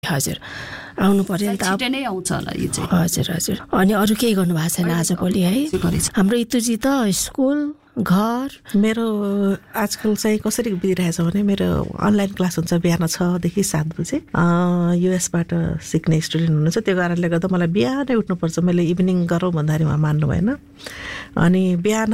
हजुर आउनु पर्यो नि त छिटै नै आउँछ होला यो चाहिँ हजुर हजुर अनि अरू केही गर्नु भएको छैन आजभोलि है हाम्रो इतुजी त स्कुल घर मेरो आजकल चाहिँ कसरी बितिरहेछ भने मेरो अनलाइन क्लास हुन्छ बिहान 6 देखि 7 बजे युएसबाट सिक्ने स्टुडेन्ट हुनुहुन्छ त्यो कारणले गर्दा मलाई बिहानै उठ्नुपर्छ मैले इभिनिङ गरौँ भन्दाखेरि उहाँ मान्नु भएन अनि बिहान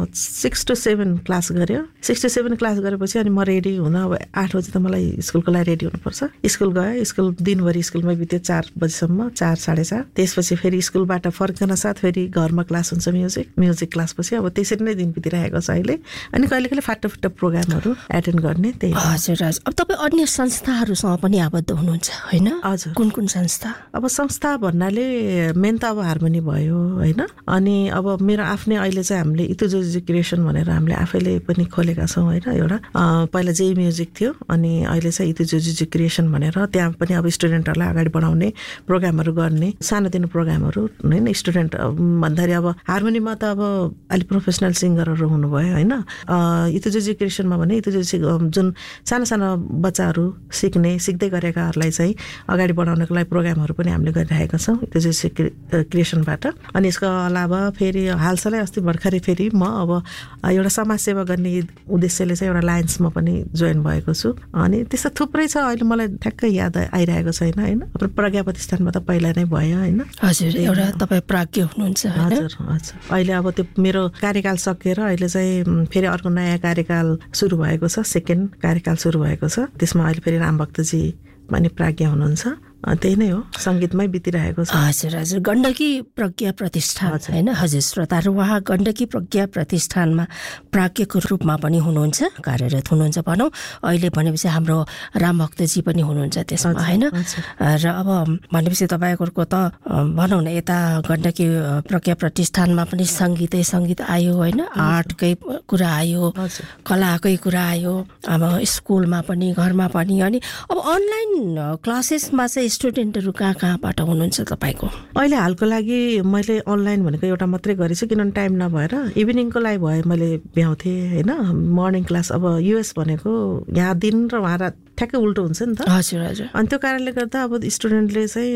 6 to 7 क्लास गर्यो 6 to 7 क्लास गरेपछि अनि म रेडी हुन अब 8 बजे त मलाई स्कुलको लागि रेडी हुनुपर्छ स्कुल गयो स्कुल दिनभरि स्कुलमै बित्यो 4 बजेसम्म 4 साढे 4 त्यसपछि फेरि स्कुलबाट फर्कन साथ फेरि घरमा क्लास हुन्छ म्युजिक क्लासपछि अब त्यसरी नै दिन बितिरहेको छ अहिले अनि कहिले कहिले फाटो प्रोग्रामहरू एटेन्ड गर्ने त्यही हजुर हजुर अब तपाईँ अन्य संस्थाहरूसँग पनि आबद्ध हुनुहुन्छ होइन हजुर कुन संस्था अब संस्था भन्नाले मेन त अब हार्मोनी भयो होइन अनि अब मेरो आफ्नै अहिले चाहिँ हामीले इतुजोजी क्रिएसन भनेर हामीले आफैले पनि खोलेका छौँ होइन एउटा पहिला जेई म्युजिक थियो अनि अहिले चाहिँ इतुजोजी क्रिएसन भनेर त्यहाँ पनि अब स्टुडेन्टहरूलाई अगाडि बढाउने प्रोग्रामहरू गर्ने सानोतिनो प्रोग्रामहरू होइन स्टुडेन्ट भन्दाखेरि अब हार्मोनीमा त अब अलि प्रोफेसनल सिङ्गरहरू हुनुभयो होइन इतुजोजी क्रिएसनमा भने इतुजोजी जुन सानो सानो बच्चाहरू सिक्दै गरेकाहरूलाई चाहिँ अगाडि बढाउनको लागि प्रोग्रामहरू पनि हामीले गरिरहेका छौँ इतुजोजी क्रिएसनबाट अनि यसको अलावा फेरि हालसालै अस्ति भर्खरै फेरि म अब एउटा समाजसेवा गर्ने उद्देश्यले चाहिँ एउटा लायन्समा पनि जोइन भएको छु अनि त्यस्तो थुप्रै छ अहिले मलाई ठ्याक्कै याद आइरहेको छैन होइन प्रज्ञा प्रतिष्ठानमा त पहिला नै भयो होइन हजुर एउटा तपाईँ प्राज्ञ हुनुहुन्छ हजुर हजुर अहिले अब त्यो मेरो कार्यकाल सकेर अहिले चाहिँ फेरि अर्को नयाँ कार्यकाल सुरु भएको छ सेकेन्ड कार्यकाल सुरु भएको छ त्यसमा अहिले फेरि रामभक्तजी पनि प्राज्ञ हुनुहुन्छ त्यही नै हो संगीतमै बितिरहेको छ हजुर हजुर गण्डकी प्रज्ञा प्रतिष्ठान होइन हजुर श्रोताहरू उहाँ गण्डकी प्रज्ञा प्रतिष्ठानमा प्राज्ञको रूपमा पनि हुनुहुन्छ कार्यरत हुनुहुन्छ भनौँ अहिले भनेपछि हाम्रो रामभक्तजी पनि हुनुहुन्छ त्यसमा होइन र अब भनेपछि तपाईँहरूको त भनौँ न यता गण्डकी प्रज्ञा प्रतिष्ठानमा पनि सङ्गीत आयो होइन आर्टकै कुरा आयो कलाकै कुरा आयो अब स्कुलमा पनि घरमा पनि अनि अब अनलाइन क्लासेसमा चाहिँ स्टुडेन्टहरू कहाँबाट हुनुहुन्छ तपाईँको अहिले हालको लागि मैले अनलाइन भनेको एउटा मात्रै गरेछु किनभने टाइम नभएर इभिनिङको लागि भए मैले भ्याउँथेँ होइन मर्निङ क्लास अब युएस भनेको यहाँ दिन र वहाँ रात ठ्याक्कै उल्टो हुन्छ नि त हजुर हजुर अनि त्यो कारणले गर्दा अब स्टुडेन्टले चाहिँ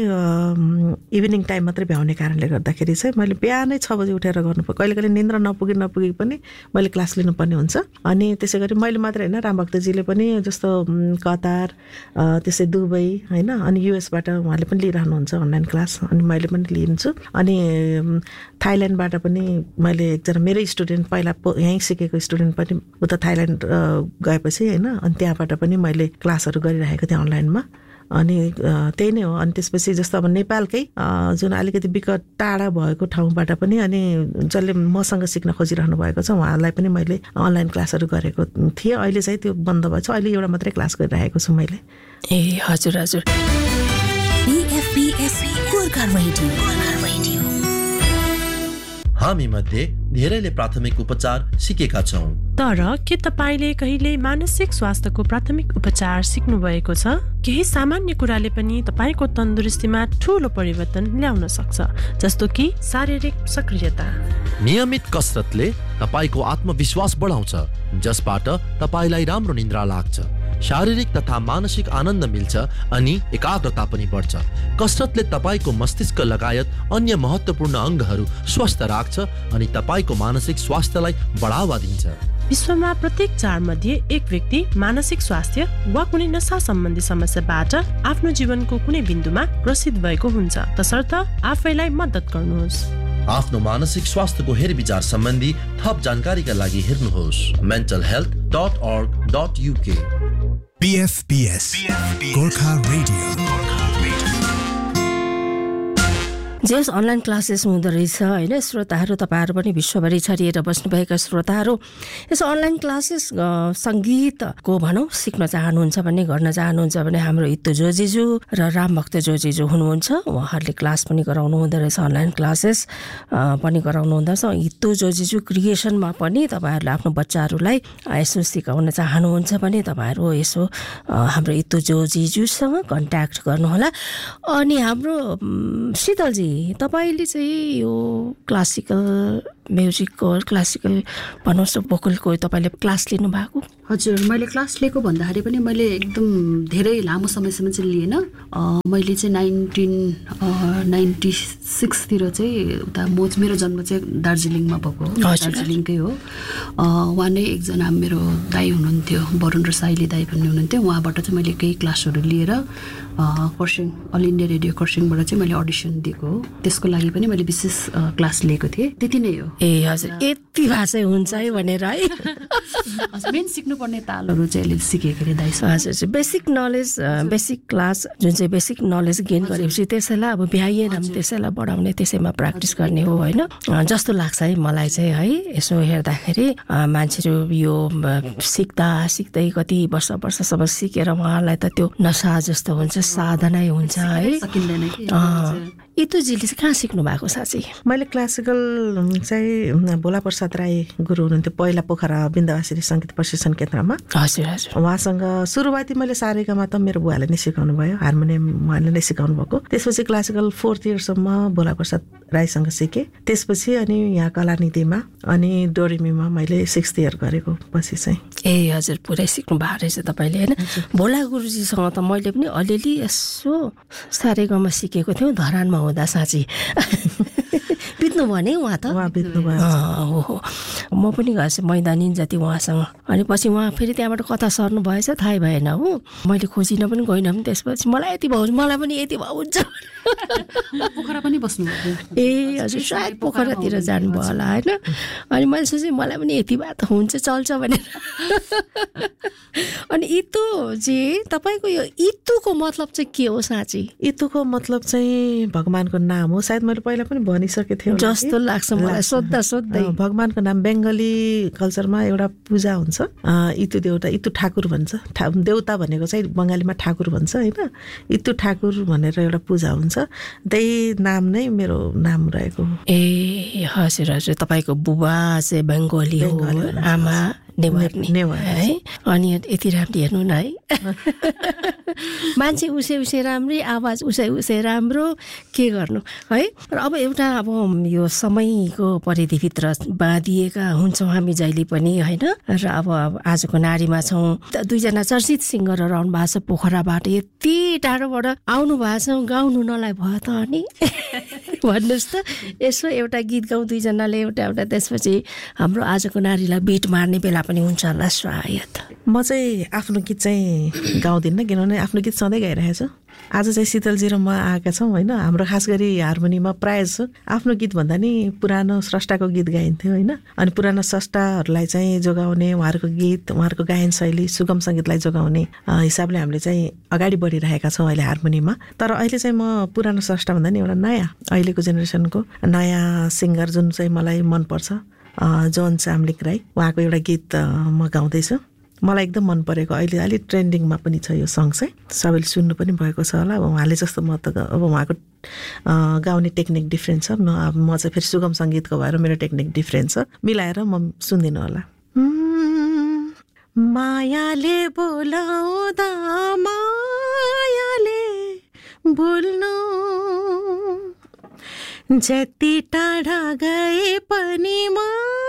इभिनिङ टाइम मात्रै भ्याउने कारणले गर्दाखेरि चाहिँ मैले बिहानै 6 बजे उठेर गर्नुपर्छ कहिले कहिले निन्द्रा नपुगी पनि मैले क्लास लिनुपर्ने हुन्छ अनि त्यसै गरी मैले मात्रै होइन रामभक्तजीले पनि जस्तो कतार त्यसै दुबई होइन अनि युएसबाट उहाँले पनि लिइरहनुहुन्छ अनलाइन क्लास अनि मैले पनि लिन्छु अनि थाइल्यान्डबाट पनि मैले एकजना मेरै स्टुडेन्ट पहिला यहीँ सिकेको स्टुडेन्ट पनि उता थाइल्यान्ड गएपछि होइन अनि त्यहाँबाट पनि मैले क्लासहरू गरिरहेको थिएँ अनलाइनमा अनि त्यही नै हो अनि त्यसपछि जस्तो अब नेपालकै जुन अलिकति विकट टाढा भएको ठाउँबाट पनि अनि जसले मसँग सिक्न खोजिरहनु भएको छ उहाँलाई पनि मैले अनलाइन क्लासहरू गरेको थिएँ अहिले चाहिँ त्यो बन्द भएछ अहिले एउटा मात्रै क्लास गरिरहेको छु मैले ए हजुर हजुर हामी मध्ये धेरैले प्राथमिक उपचार सिकेका छौं तर के तपाईले कहिले मानसिक स्वास्थ्यको प्राथमिक उपचार सिक्नु भएको छ केही सामान्य कुराले पनि तपाईको तन्दुरुस्तीमा ठूलो परिवर्तन ल्याउन सक्छ जस्तो कि शारीरिक सक्रियता नियमित कसरतले तपाईको आत्मविश्वास बढाउँछ जसबाट तपाईलाई राम्रो निद्रा लाग्छ शारीरिक तथा मानसिक आनन्द मिल्छ अनि एकाग्रता पनि बढ्छ कसरतले तपाईको मस्तिष्क लगायत अन्य महत्त्वपूर्ण अंगहरू स्वस्थ राख्छ अनि तपाईको मानसिक स्वास्थ्यलाई बढावा दिन्छ विश्वमा प्रत्येक 4 मध्ये एक व्यक्ति मानसिक स्वास्थ्य वा कुनै नशा सम्बन्धी समस्याबाट आफ्नो जीवनको कुनै बिन्दुमा ग्रसित भएको हुन्छ तसर्थ आफैलाई मद्दत गर्नुहोस् आफ्नो मानसिक स्वास्थ्यको हेरविचार सम्बन्धी थप जानकारीका लागि हेर्नुहोस् mentalhealth.org.uk PFPS गोर्खा रेडियो जेस अनलाइन क्लासेस हुँदो रहेछ होइन श्रोताहरू तपाईँहरू पनि विश्वभरि छरिएर बस्नुभएका श्रोताहरू यसो अनलाइन क्लासेस सङ्गीतको भनौँ सिक्न चाहनुहुन्छ भने गर्न चाहनुहुन्छ भने हाम्रो इत्तु जोजीजू र रामभक्त जोजीजू हुनुहुन्छ उहाँहरूले क्लास पनि गराउनु हुँदो रहेछ अनलाइन क्लासेस पनि गराउनु हुँदछ इत्तु जोजीजू क्रिएसनमा पनि तपाईँहरूले आफ्नो बच्चाहरूलाई यसो सिकाउन चाहनुहुन्छ भने तपाईँहरू यसो हाम्रो इत्तु जोजीजूसँग कन्ट्याक्ट गर्नुहोला अनि हाम्रो शीतलजी तपाईले चाहिँ यो क्लासिकल म्युजिकको क्लासिकल भन्नुहोस् भोकलको तपाईँले क्लास लिनु भएको? हजुर, मैले क्लास लिएको भन्दाखेरि पनि मैले एकदम धेरै लामो समयसम्म चाहिँ लिएन। मैले चाहिँ 1996तिर चाहिँ उता मेरो जन्म चाहिँ दार्जिलिङमा भएको हो, दार्जिलिङकै हो। उहाँ नै एकजना मेरो दाई हुनुहुन्थ्यो, वरुण र साइली दाई भन्ने हुनुहुन्थ्यो। उहाँबाट चाहिँ मैले केही क्लासहरू लिएर खरसाङ अल इन्डिया रेडियो खरसाङबाट चाहिँ मैले अडिसन दिएको हो। त्यसको लागि पनि मैले विशेष क्लास लिएको थिएँ, त्यति नै हो। ए हजुर, यति भाषा हुन्छ है भनेर है। मेन सिक्नुपर्ने तालहरू चाहिँ अहिले सिकेको थिएँ दाइसँग। हजुर, बेसिक नलेज, बेसिक क्लास जुन चाहिँ बेसिक नलेज गेन गरेपछि त्यसैलाई अब भ्याइएन त्यसैलाई बढाउने, त्यसैमा प्र्याक्टिस गर्ने हो होइन जस्तो लाग्छ है मलाई चाहिँ है। यसो हेर्दाखेरि मान्छेहरू यो सिक्दा सिक्दै कति वर्षसम्म सिकेर उहाँलाई त त्यो नसा जस्तो हुन्छ, साधनै हुन्छ है। इतुजीले चाहिँ कहाँ सिक्नु भएको साँच्चै? मैले क्लासिकल चाहिँ भोला प्रसाद राई गुरु हुनुहुन्थ्यो, पहिला पोखरा बिन्दवासिनी सङ्गीत प्रशिक्षण केन्द्रमा। हजुर हजुर। उहाँसँग सुरुवाती मैले सारेगामा त मेरो बुवाले नै सिकाउनु भयो, हार्मोनियम उहाँले नै सिकाउनु भएको। त्यसपछि क्लासिकल 4th इयरसम्म भोला प्रसाद राईसँग सिकेँ। त्यसपछि अनि यहाँ कलानिधिमा अनि डोरेमीमा मैले 6th इयर गरेको पछि चाहिँ। ए हजुर, पुरै सिक्नु भएको रहेछ तपाईँले होइन। भोला गुरुजीसँग त मैले पनि अलिअलि यसो सारेगामा सिकेको थियौँ धरानमा हुँदा साँच्ची। बित्नु भयो नि उहाँ त? उहाँ बित्नु भयो। म पनि गएछु मैदानी जति उहाँसँग। अनि पछि उहाँ फेरि त्यहाँबाट कता सर्नु भएछ थाहै भएन हो। मैले खोजिन पनि गइनँ पनि। त्यसपछि मलाई यति भयो, मलाई पनि यति भयो हुन्छ। पोखरा पनि बस्नुभयो? ए हजुर, सायद पोखरातिर जानुभयो होला होइन। अनि मैले सोचेँ मलाई पनि यति भए त हुन्छ, चल्छ भनेर। अनि इतुजी तपाईँको यो इतुको मतलब चाहिँ के हो साँच्ची? इतुको मतलब चाहिँ भगवानको नाम हो, सायद मैले पहिला पनि भनिसकेको थिएँ जस्तो लाग्छ मलाई सोध्दै। भगवानको नाम बेङ्गली कल्चरमा एउटा पूजा हुन्छ, इतु देउता, इतु ठाकुर भन्छ। देउता भनेको चाहिँ बङ्गालीमा ठाकुर भन्छ होइन। इतु ठाकुर भनेर एउटा पूजा हुन्छ, त्यही नाम नै मेरो नाम रहेको। ए हजुर हजुर, तपाईँको बुबा चाहिँ बेङ्गली हो, आमा नेवारी है। अनि यति राम्रो हेर्नु न है। मान्छे उसै राम्रै, आवाज उसै राम्रो, के गर्नु है। र अब एउटा अब यो समयको परिधिभित्र बाँधिएका हुन्छौँ हामी जहिले पनि होइन। र अब आजको नारीमा छौँ, दुईजना चर्चित सिङ्गरहरू आउनु भएको छ पोखराबाट, यति टाढोबाट आउनु भएको छ, गाउनु नलाई भयो त अनि भन्नुहोस् त। यसो एउटा गीत गाउँ दुईजनाले एउटा त्यसपछि हाम्रो आजको नारीलाई बिट मार्ने बेला पनि हुन्छ होला सायद। म चाहिँ आफ्नो गीत चाहिँ गाउँदिनँ, किनभने आफ्नो गीत सधैँ गाइरहेको छु। आज चाहिँ शीतलजी र म आएका छौँ होइन। हाम्रो खास गरी हार्मोनीमा प्रायः जसो आफ्नो गीत भन्दा नि पुरानो स्रष्टाको गीत गाइन्थ्यो होइन। अनि पुरानो स्रष्टाहरूलाई चाहिँ जोगाउने, उहाँहरूको गीत, उहाँहरूको गायन शैली, सुगम सङ्गीतलाई जोगाउने हिसाबले हामीले चाहिँ अगाडि बढिरहेका छौँ अहिले हार्मोनीमा। तर अहिले चाहिँ म पुरानो स्रष्टा भन्दा नि एउटा नयाँ अहिलेको जेनेरेसनको नयाँ सिङ्गर जुन चाहिँ मलाई मनपर्छ, जोन चाम्लिक राई, उहाँको एउटा गीत म गाउँदैछु। मलाई एकदम मन परेको, अहिले अलिक ट्रेन्डिङमा पनि छ यो सङ चाहिँ, सबैले सुन्नु पनि भएको छ होला। अब उहाँले जस्तो म त अब उहाँको गाउने टेक्निक डिफ्रेन्ट छ, म चाहिँ फेरि सुगम सङ्गीतको भएर मेरो टेक्निक डिफ्रेन्ट छ, मिलाएर म सुन्दिनँ होला। मायाले बोलाउँदा मायाले बोल्नु, जति टाढा गए पनि